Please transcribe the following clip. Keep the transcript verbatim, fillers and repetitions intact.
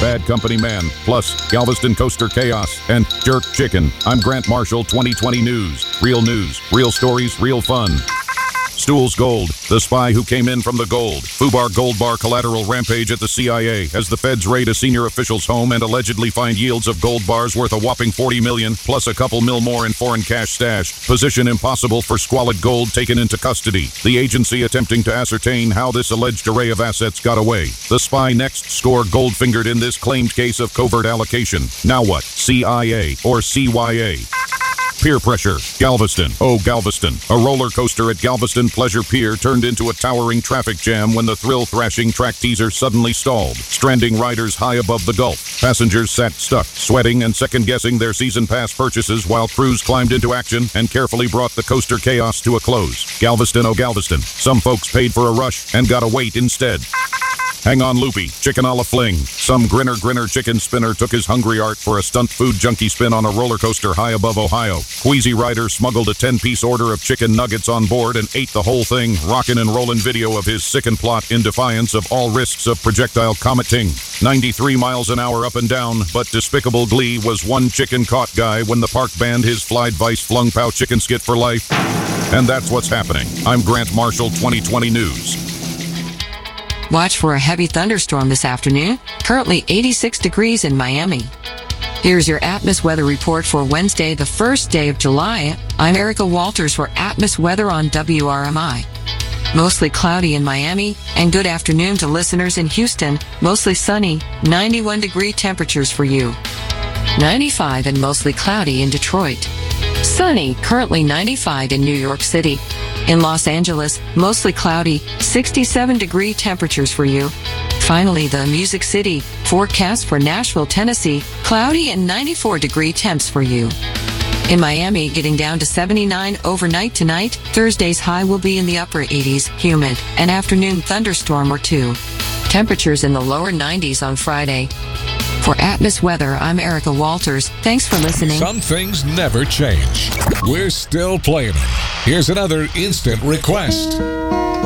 Bad Company Man, plus Galveston Coaster Chaos, and Jerk Chicken. I'm Grant Marshall, twenty twenty News. Real news, real stories, real fun. Stools Gold, the spy who came in from the gold. FUBAR Gold Bar collateral rampage at the C I A as the feds raid a senior official's home and allegedly find yields of gold bars worth a whopping forty million dollars, plus a couple mil more in foreign cash stashed. Position impossible for squalid gold taken into custody. The agency attempting to ascertain how this alleged array of assets got away. The spy next score gold-fingered in this claimed case of covert allocation. Now what? C I A or C Y A? Peer pressure. Galveston. Oh, Galveston. A roller coaster at Galveston Pleasure Pier turned into a towering traffic jam when the thrill-thrashing track teaser suddenly stalled, stranding riders high above the Gulf. Passengers sat stuck, sweating and second-guessing their season pass purchases while crews climbed into action and carefully brought the coaster chaos to a close. Galveston, oh, Galveston. Some folks paid for a rush and got a wait instead. Hang on, Loopy. Chicken a la fling. Some grinner grinner chicken spinner took his hungry art for a stunt food junkie spin on a roller coaster high above Ohio. Queasy Rider smuggled a ten-piece order of chicken nuggets on board and ate the whole thing, rockin' and rollin' video of his sickened plot in defiance of all risks of projectile cometing. ninety-three miles an hour up and down, but despicable glee was one chicken caught guy when the park banned his Flied Vice flung pow chicken skit for life. And that's what's happening. I'm Grant Marshall, twenty twenty News. Watch for a heavy thunderstorm this afternoon. Currently eighty-six degrees in Miami. Here's your Atmos weather report for Wednesday, the first day of July. I'm Erica Walters for Atmos Weather on W R M I. Mostly cloudy in Miami, and good afternoon to listeners in Houston. Mostly sunny, ninety-one degree temperatures for you. ninety-five and mostly cloudy in Detroit. Sunny, currently ninety-five in New York City. In Los Angeles, mostly cloudy, sixty-seven degree temperatures for you. Finally, the Music City, forecast for Nashville, Tennessee, cloudy and ninety-four degree temps for you. In Miami, getting down to seventy-nine overnight tonight. Thursday's high will be in the upper eighties, humid, an afternoon thunderstorm or two. Temperatures in the lower nineties on Friday. For Atmos Weather, I'm Erica Walters. Thanks for listening. Some things never change. We're still playing them. Here's another instant request.